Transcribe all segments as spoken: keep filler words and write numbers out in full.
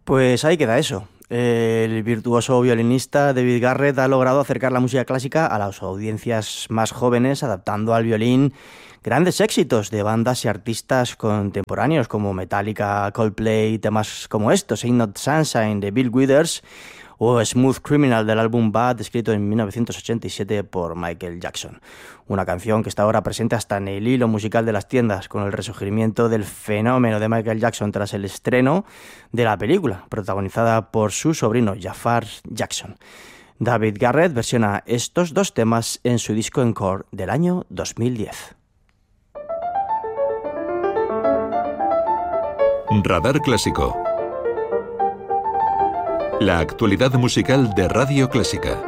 Pues ahí queda eso. El virtuoso violinista David Garrett ha logrado acercar la música clásica a las audiencias más jóvenes, adaptando al violín grandes éxitos de bandas y artistas contemporáneos como Metallica, Coldplay, temas como estos, Ain't Not Sunshine de Bill Withers o Smooth Criminal del álbum Bad, escrito en mil novecientos ochenta y siete por Michael Jackson. Una canción que está ahora presente hasta en el hilo musical de las tiendas, con el resurgimiento del fenómeno de Michael Jackson tras el estreno de la película, protagonizada por su sobrino Jafar Jackson. David Garrett versiona estos dos temas en su disco Encore del año dos mil diez. Radar Clásico. La actualidad musical de Radio Clásica.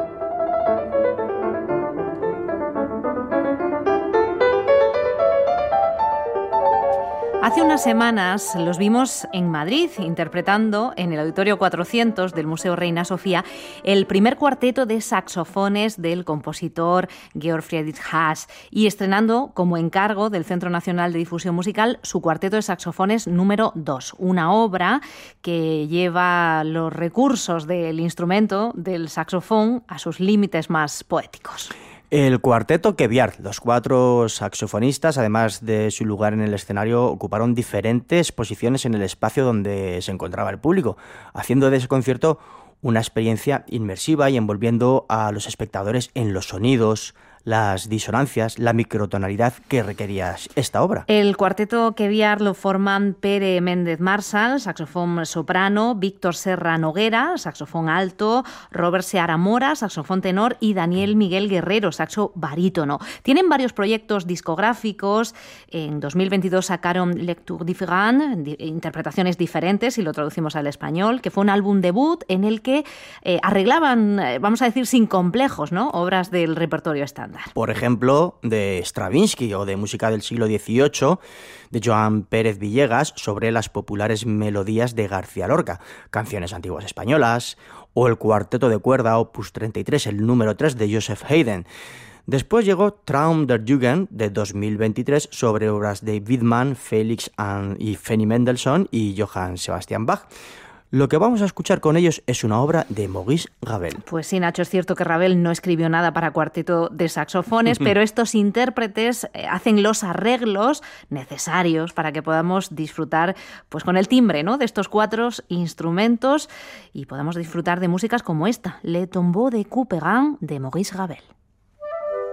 Hace unas semanas los vimos en Madrid interpretando en el Auditorio cuatrocientos del Museo Reina Sofía el primer cuarteto de saxofones del compositor Georg Friedrich Haas y estrenando como encargo del Centro Nacional de Difusión Musical su cuarteto de saxofones número dos, una obra que lleva los recursos del instrumento del saxofón a sus límites más poéticos. El cuarteto Queviar, los cuatro saxofonistas, además de su lugar en el escenario, ocuparon diferentes posiciones en el espacio donde se encontraba el público, haciendo de ese concierto una experiencia inmersiva y envolviendo a los espectadores en los sonidos, las disonancias, la microtonalidad que requería esta obra. El cuarteto Queviar lo forman Pere Méndez Marsal, saxofón soprano, Víctor Serra Noguera, saxofón alto, Robert Seara Mora, saxofón tenor y Daniel Miguel Guerrero, saxo barítono. Tienen varios proyectos discográficos. En dos mil veintidós sacaron Lecture Différente, interpretaciones diferentes, si lo traducimos al español, que fue un álbum debut en el que eh, arreglaban, vamos a decir, sin complejos, ¿no?, obras del repertorio estándar. Por ejemplo, de Stravinsky o de música del siglo dieciocho, de Joan Pérez Villegas, sobre las populares melodías de García Lorca, canciones antiguas españolas, o el cuarteto de cuerda Opus treinta y tres, el número tres de Joseph Haydn. Después llegó Traum der Jugend de dos mil veintitrés sobre obras de Widmann, Felix y Fanny Mendelssohn y Johann Sebastian Bach. Lo que vamos a escuchar con ellos es una obra de Maurice Ravel. Pues sí, Nacho, es cierto que Ravel no escribió nada para cuarteto de saxofones, pero estos intérpretes hacen los arreglos necesarios para que podamos disfrutar pues con el timbre, ¿no?, de estos cuatro instrumentos y podamos disfrutar de músicas como esta, Le Tombeau de Couperin de Maurice Ravel.